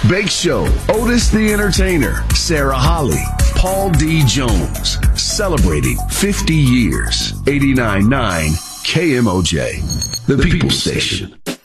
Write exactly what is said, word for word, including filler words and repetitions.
Bake Show, Otis the Entertainer, Sarah Holly, Paul D. Jones, celebrating fifty years. eighty-nine point nine K M O J, the People Station.